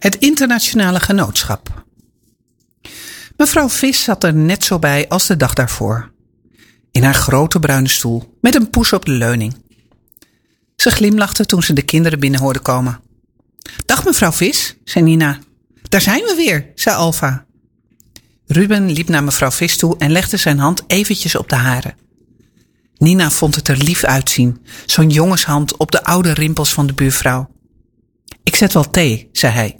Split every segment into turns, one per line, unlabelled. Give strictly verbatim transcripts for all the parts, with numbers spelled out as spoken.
Het internationale genootschap. Mevrouw Vis zat er net zo bij als de dag daarvoor. In haar grote bruine stoel, met een poes op de leuning. Ze glimlachte toen ze de kinderen binnen hoorde komen. Dag mevrouw Vis, zei Nina. Daar zijn we weer, zei Alfa. Ruben liep naar mevrouw Vis toe en legde zijn hand eventjes op de hare. Nina vond het er lief uitzien, zo'n jongenshand op de oude rimpels van de buurvrouw. Ik zet wel thee, zei hij.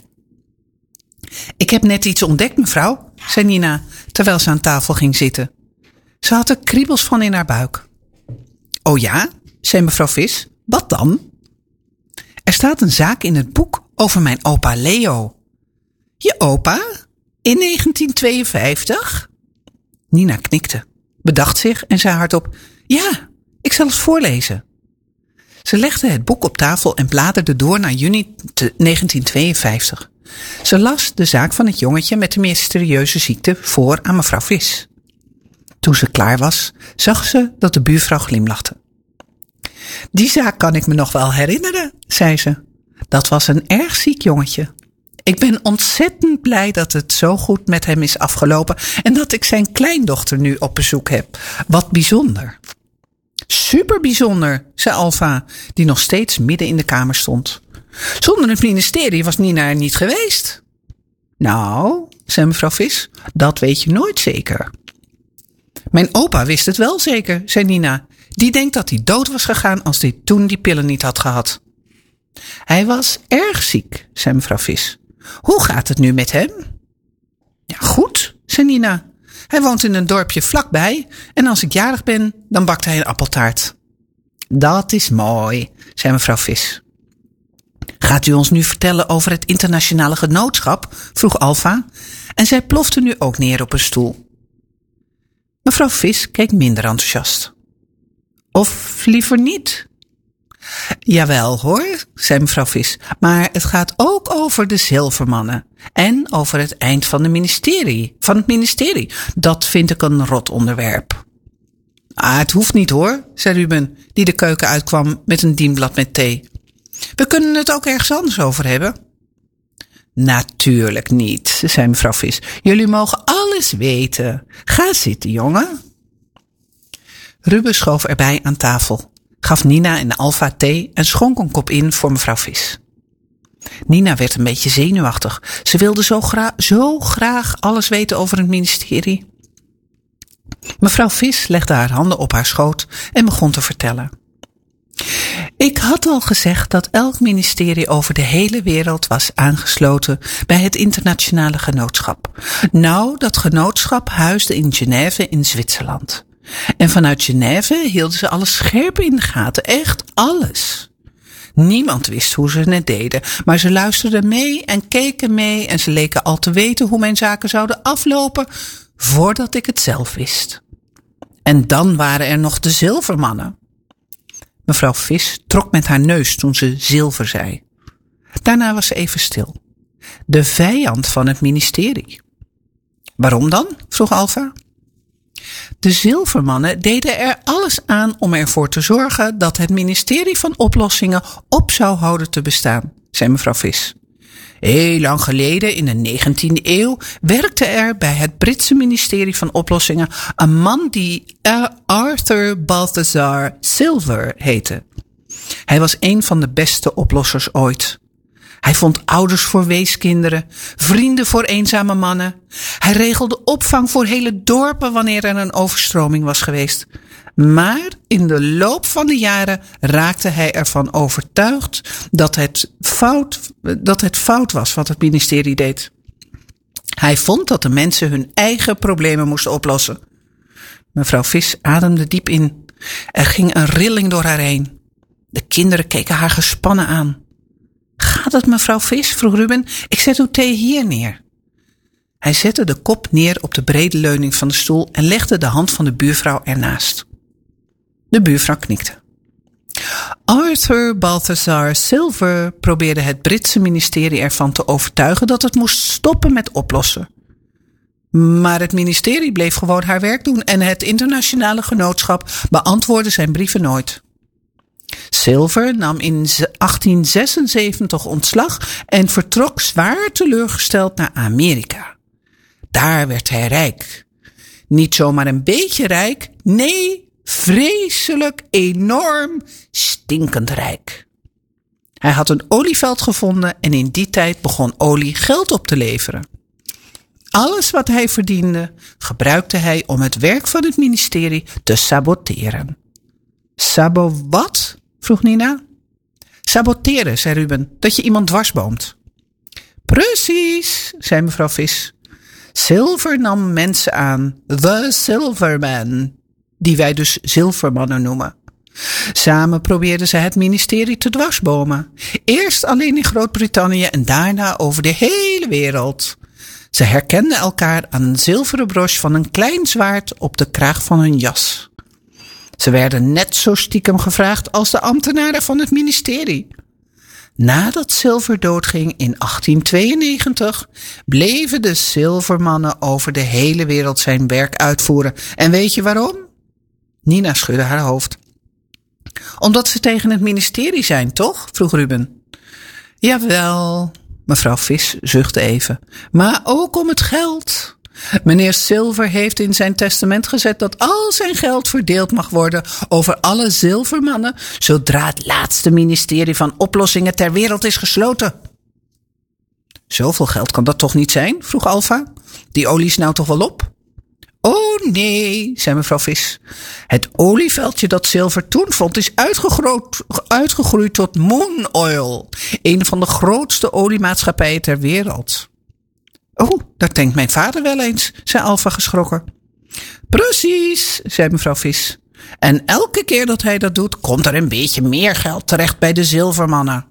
Ik heb net iets ontdekt, mevrouw, zei Nina, terwijl ze aan tafel ging zitten. Ze had er kriebels van in haar buik. Oh ja, zei mevrouw Vis, wat dan? Er staat een zaak in het boek over mijn opa Leo. Je opa? In negentien tweeënvijftig? Nina knikte, bedacht zich en zei hardop, ja, ik zal het voorlezen. Ze legde het boek op tafel en bladerde door naar juni negentien tweeënvijftig. Ze las de zaak van het jongetje met de mysterieuze ziekte voor aan mevrouw Vis. Toen ze klaar was, zag ze dat de buurvrouw glimlachte. Die zaak kan ik me nog wel herinneren, zei ze. Dat was een erg ziek jongetje. Ik ben ontzettend blij dat het zo goed met hem is afgelopen en dat ik zijn kleindochter nu op bezoek heb. Wat bijzonder. Super bijzonder, zei Alfa, die nog steeds midden in de kamer stond. Zonder het ministerie was Nina er niet geweest. Nou, zei mevrouw Vis, dat weet je nooit zeker. Mijn opa wist het wel zeker, zei Nina. Die denkt dat hij dood was gegaan als hij toen die pillen niet had gehad. Hij was erg ziek, zei mevrouw Vis. Hoe gaat het nu met hem? Ja, goed, zei Nina. Hij woont in een dorpje vlakbij en als ik jarig ben, dan bakt hij een appeltaart. Dat is mooi, zei mevrouw Vis. Gaat u ons nu vertellen over het internationale genootschap? Vroeg Alfa en zij plofte nu ook neer op een stoel. Mevrouw Vis keek minder enthousiast. Of liever niet? Jawel hoor, zei mevrouw Vis, maar het gaat ook over de zilvermannen en over het eind van, de ministerie, van het ministerie. Dat vind ik een rot onderwerp. Ah, het hoeft niet hoor, zei Ruben, die de keuken uitkwam met een dienblad met thee. We kunnen het ook ergens anders over hebben. Natuurlijk niet, zei mevrouw Vis. Jullie mogen alles weten. Ga zitten, jongen. Ruben schoof erbij aan tafel, gaf Nina en Alfa thee en schonk een kop in voor mevrouw Vis. Nina werd een beetje zenuwachtig. Ze wilde zo, gra- zo graag alles weten over het ministerie. Mevrouw Vis legde haar handen op haar schoot en begon te vertellen. Ik had al gezegd dat elk ministerie over de hele wereld was aangesloten bij het internationale genootschap. Nou, dat genootschap huisde in Genève in Zwitserland. En vanuit Genève hielden ze alles scherp in de gaten, echt alles. Niemand wist hoe ze het deden, maar ze luisterden mee en keken mee en ze leken al te weten hoe mijn zaken zouden aflopen voordat ik het zelf wist. En dan waren er nog de zilvermannen. Mevrouw Vis trok met haar neus toen ze zilver zei. Daarna was ze even stil. De vijand van het ministerie. Waarom dan? Vroeg Alfa. De zilvermannen deden er alles aan om ervoor te zorgen dat het ministerie van Oplossingen op zou houden te bestaan, zei mevrouw Vis. Heel lang geleden, in de negentiende eeuw, werkte er bij het Britse ministerie van Oplossingen een man die Arthur Balthazar Silver heette. Hij was een van de beste oplossers ooit. Hij vond ouders voor weeskinderen, vrienden voor eenzame mannen. Hij regelde opvang voor hele dorpen wanneer er een overstroming was geweest. Maar in de loop van de jaren raakte hij ervan overtuigd dat het fout, dat het fout was wat het ministerie deed. Hij vond dat de mensen hun eigen problemen moesten oplossen. Mevrouw Vis ademde diep in. Er ging een rilling door haar heen. De kinderen keken haar gespannen aan. Gaat het, mevrouw Vis? Vroeg Ruben. Ik zet uw thee hier neer. Hij zette de kop neer op de brede leuning van de stoel en legde de hand van de buurvrouw ernaast. De buurvrouw knikte. Arthur Balthazar Silver probeerde het Britse ministerie ervan te overtuigen dat het moest stoppen met oplossen. Maar het ministerie bleef gewoon haar werk doen en het internationale genootschap beantwoordde zijn brieven nooit. Silver nam in achttien zesenzeventig ontslag en vertrok zwaar teleurgesteld naar Amerika. Daar werd hij rijk. Niet zomaar een beetje rijk, nee, vreselijk, enorm, stinkend rijk. Hij had een olieveld gevonden en in die tijd begon olie geld op te leveren. Alles wat hij verdiende, gebruikte hij om het werk van het ministerie te saboteren. Sabo wat? Vroeg Nina. Saboteren, zei Ruben, dat je iemand dwarsboomt. Precies, zei mevrouw Vis. Silver nam mensen aan, the Silverman, die wij dus zilvermannen noemen. Samen probeerden ze het ministerie te dwarsbomen. Eerst alleen in Groot-Brittannië en daarna over de hele wereld. Ze herkenden elkaar aan een zilveren broche van een klein zwaard op de kraag van hun jas. Ze werden net zo stiekem gevraagd als de ambtenaren van het ministerie. Nadat Silver doodging in achttien tweeënnegentig bleven de zilvermannen over de hele wereld zijn werk uitvoeren. En weet je waarom? Nina schudde haar hoofd. Omdat ze tegen het ministerie zijn, toch? Vroeg Ruben. Jawel, mevrouw Vis zuchtte even. Maar ook om het geld. Meneer Silver heeft in zijn testament gezet dat al zijn geld verdeeld mag worden over alle zilvermannen, zodra het laatste ministerie van oplossingen ter wereld is gesloten. Zoveel geld kan dat toch niet zijn? Vroeg Alfa. Die olie is nou toch wel op? Oh nee, zei mevrouw Vis. Het olieveldje dat Silver toen vond is uitgegroeid tot Moon Oil, een van de grootste oliemaatschappijen ter wereld. Oh, dat denkt mijn vader wel eens, zei Alfa geschrokken. Precies, zei mevrouw Vis. En elke keer dat hij dat doet, komt er een beetje meer geld terecht bij de zilvermannen.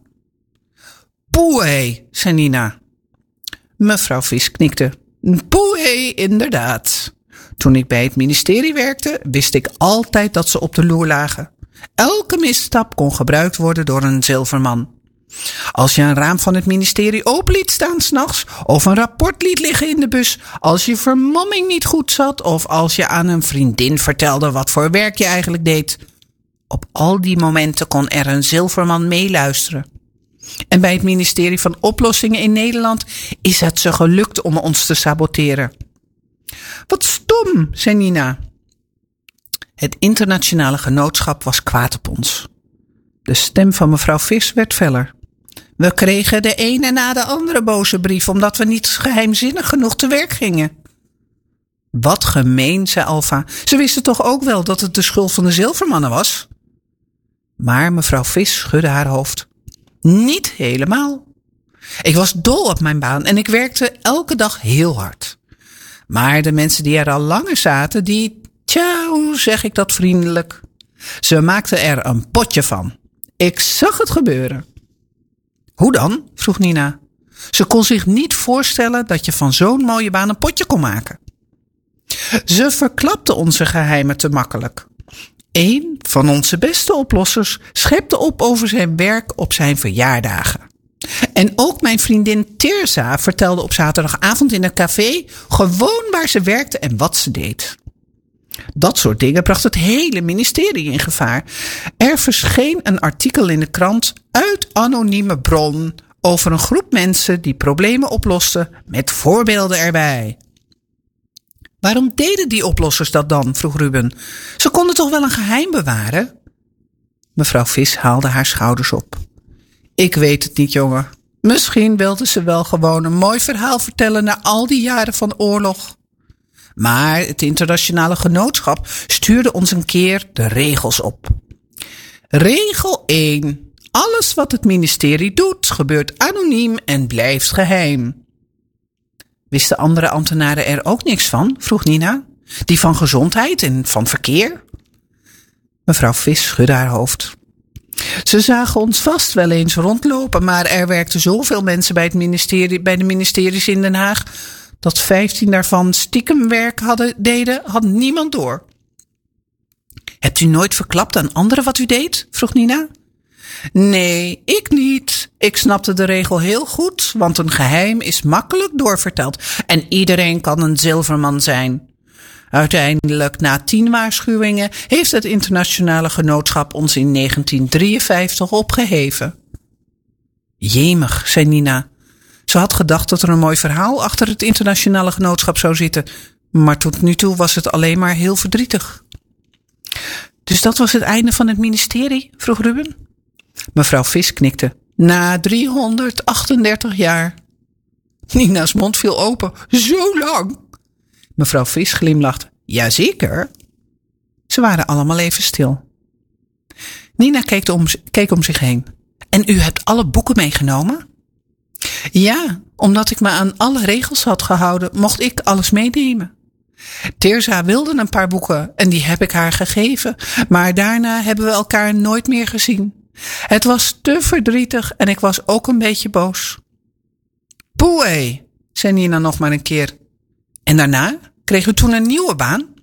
Poeh, zei Nina. Mevrouw Vis knikte. Poeh, inderdaad. Toen ik bij het ministerie werkte, wist ik altijd dat ze op de loer lagen. Elke misstap kon gebruikt worden door een zilverman. Als je een raam van het ministerie open liet staan 's nachts, of een rapport liet liggen in de bus, als je vermomming niet goed zat, of als je aan een vriendin vertelde wat voor werk je eigenlijk deed. Op al die momenten kon er een zilverman meeluisteren. En bij het ministerie van Oplossingen in Nederland is het ze gelukt om ons te saboteren. Wat stom, zei Nina. Het internationale genootschap was kwaad op ons. De stem van mevrouw Vis werd feller. We kregen de ene na de andere boze brief, omdat we niet geheimzinnig genoeg te werk gingen. Wat gemeen, zei Alfa. Ze wisten toch ook wel dat het de schuld van de zilvermannen was? Maar mevrouw Vis schudde haar hoofd. Niet helemaal. Ik was dol op mijn baan en ik werkte elke dag heel hard. Maar de mensen die er al langer zaten, die, tja, hoe zeg ik dat vriendelijk? Ze maakten er een potje van. Ik zag het gebeuren. Hoe dan? Vroeg Nina. Ze kon zich niet voorstellen dat je van zo'n mooie baan een potje kon maken. Ze verklapte onze geheimen te makkelijk. Eén van onze beste oplossers schepte op over zijn werk op zijn verjaardagen. En ook mijn vriendin Tirza vertelde op zaterdagavond in een café gewoon waar ze werkte en wat ze deed. Dat soort dingen bracht het hele ministerie in gevaar. Er verscheen een artikel in de krant uit anonieme bron over een groep mensen die problemen oplosten met voorbeelden erbij. Waarom deden die oplossers dat dan? Vroeg Ruben. Ze konden toch wel een geheim bewaren? Mevrouw Vis haalde haar schouders op. Ik weet het niet, jongen. Misschien wilden ze wel gewoon een mooi verhaal vertellen na al die jaren van oorlog. Maar het internationale genootschap stuurde ons een keer de regels op. Regel één. Alles wat het ministerie doet, gebeurt anoniem en blijft geheim. Wisten andere ambtenaren er ook niks van? Vroeg Nina. Die van gezondheid en van verkeer? Mevrouw Vis schudde haar hoofd. Ze zagen ons vast wel eens rondlopen, maar er werkten zoveel mensen bij, het ministerie, bij de ministeries in Den Haag dat vijftien daarvan stiekem werk hadden, deden, had niemand door. Hebt u nooit verklapt aan anderen wat u deed? Vroeg Nina. Nee, ik niet. Ik snapte de regel heel goed, want een geheim is makkelijk doorverteld en iedereen kan een zilverman zijn. Uiteindelijk, na tien waarschuwingen, heeft het internationale genootschap ons in negentien drieënvijftig opgeheven. Jemig, zei Nina. Ze had gedacht dat er een mooi verhaal achter het internationale genootschap zou zitten, maar tot nu toe was het alleen maar heel verdrietig. Dus dat was het einde van het ministerie? Vroeg Ruben. Mevrouw Vis knikte. Na driehonderdachtendertig jaar. Nina's mond viel open. Zo lang? Mevrouw Vis glimlachte. Jazeker. Ze waren allemaal even stil. Nina keek om, keek om zich heen. En u hebt alle boeken meegenomen? Ja, omdat ik me aan alle regels had gehouden, mocht ik alles meenemen. Teersa wilde een paar boeken en die heb ik haar gegeven, maar daarna hebben we elkaar nooit meer gezien. Het was te verdrietig en ik was ook een beetje boos. Poeh, zei Nina nog maar een keer. En daarna kreeg u toen een nieuwe baan?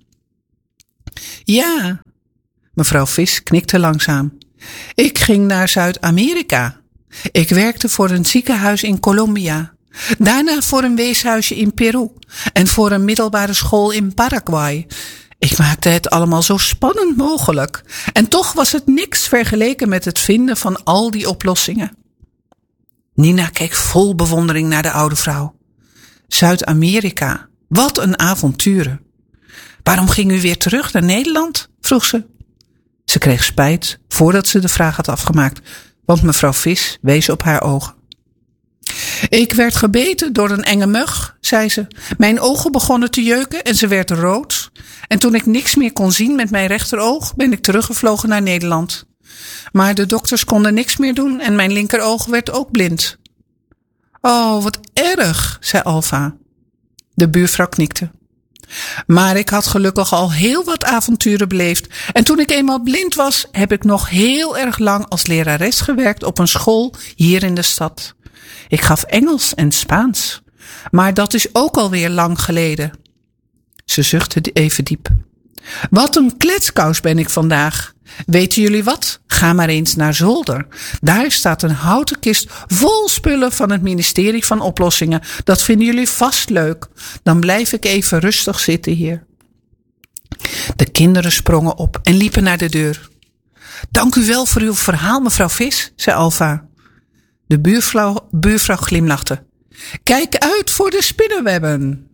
Ja, mevrouw Vis knikte langzaam. Ik ging naar Zuid-Amerika. Ik werkte voor een ziekenhuis in Colombia. Daarna voor een weeshuisje in Peru. En voor een middelbare school in Paraguay. Ik maakte het allemaal zo spannend mogelijk. En toch was het niks vergeleken met het vinden van al die oplossingen. Nina keek vol bewondering naar de oude vrouw. Zuid-Amerika, wat een avonturen. Waarom ging u weer terug naar Nederland? Vroeg ze. Ze kreeg spijt voordat ze de vraag had afgemaakt, want mevrouw Vis wees op haar ogen. Ik werd gebeten door een enge mug, zei ze. Mijn ogen begonnen te jeuken en ze werd rood. En toen ik niks meer kon zien met mijn rechteroog, ben ik teruggevlogen naar Nederland. Maar de dokters konden niks meer doen en mijn linkeroog werd ook blind. Oh, wat erg, zei Alfa. De buurvrouw knikte. Maar ik had gelukkig al heel wat avonturen beleefd. En toen ik eenmaal blind was, heb ik nog heel erg lang als lerares gewerkt op een school hier in de stad. Ik gaf Engels en Spaans. Maar dat is ook alweer lang geleden. Ze zuchtte even diep. Wat een kletskous ben ik vandaag. Weten jullie wat? Ga maar eens naar zolder. Daar staat een houten kist vol spullen van het ministerie van Oplossingen. Dat vinden jullie vast leuk. Dan blijf ik even rustig zitten hier. De kinderen sprongen op en liepen naar de deur. Dank u wel voor uw verhaal, mevrouw Vis, zei Alfa. De buurvrouw, buurvrouw glimlachte. Kijk uit voor de spinnenwebben.